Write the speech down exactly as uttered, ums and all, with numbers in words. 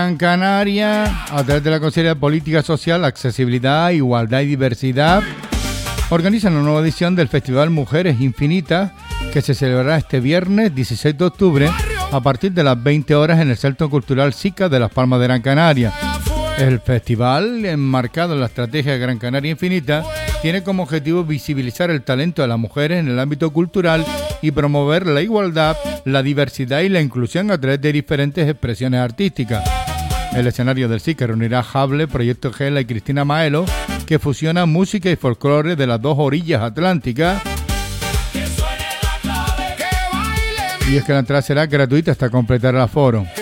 Gran Canaria, a través de la Consejería de Política Social, Accesibilidad, Igualdad y Diversidad, organizan una nueva edición del Festival Mujeres Infinitas, que se celebrará este viernes dieciséis de octubre a partir de las veinte horas en el Centro Cultural SICA de Las Palmas de Gran Canaria. El festival, enmarcado en la estrategia de Gran Canaria Infinita, tiene como objetivo visibilizar el talento de las mujeres en el ámbito cultural y promover la igualdad, la diversidad y la inclusión a través de diferentes expresiones artísticas. El escenario del SICA reunirá a Hable, Proyecto Gela y Cristina Maelo, que fusiona música y folclore de las dos orillas atlánticas. Y es que la entrada será gratuita hasta completar el aforo.